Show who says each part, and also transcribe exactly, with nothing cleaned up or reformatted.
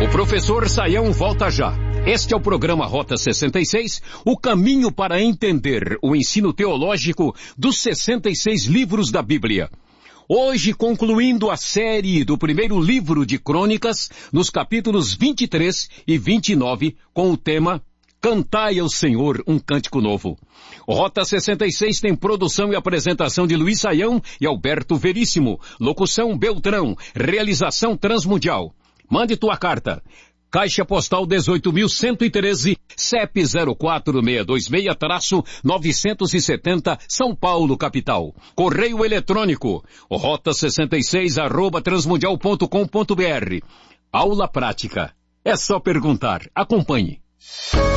Speaker 1: O professor Saião volta já. Este é o programa Rota sessenta e seis, o caminho para entender o ensino teológico dos sessenta e seis livros da Bíblia. Hoje, concluindo a série do primeiro livro de Crônicas, nos capítulos vinte e três e vinte e nove, com o tema Cantai ao Senhor um Cântico Novo. O Rota sessenta e seis tem produção e apresentação de Luiz Saião e Alberto Veríssimo, locução Beltrão, realização Transmundial. Mande tua carta. Caixa Postal dezoito mil cento e treze, C E P zero quatro seis dois seis, novecentos e setenta, São Paulo, capital. Correio eletrônico, rota sessenta e seis, arroba transmundial ponto com ponto br. Aula prática. É só perguntar. Acompanhe.